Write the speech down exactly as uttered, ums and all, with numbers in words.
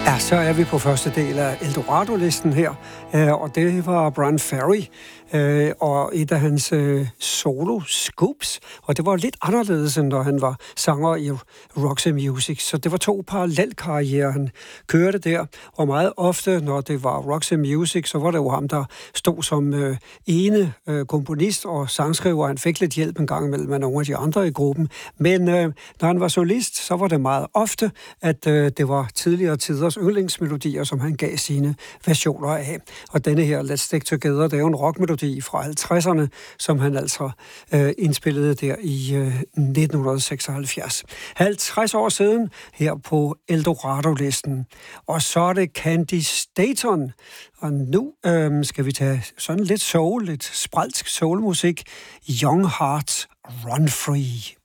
Ja, så er vi på første del af Eldorado-listen her, og det var Bryan Ferry og et af hans solo-scoops, og det var lidt anderledes, end når han var sanger i Roxy Music, så det var to parallelkarrierer, han kørte der, og meget ofte, når det var Roxy Music, så var det jo ham, der stod som øh, ene øh, komponist og sangskriver. Han fik lidt hjælp en gang imellem med nogle af de andre i gruppen, men øh, når han var solist, så var det meget ofte, at øh, det var tidligere tiders yndlingsmelodier, som han gav sine versioner af. Og denne her Let's Stick Together, det er jo en rockmelodi fra halvtredserne, som han altså øh, indspillede der i øh, nitten seksoghalvfjerds. halvtreds år siden her på Eldorado-listen. Og så er det Candi Staton. Og nu øh, skal vi tage sådan lidt soul, lidt spralsk soulmusik. Young Hearts Run Free.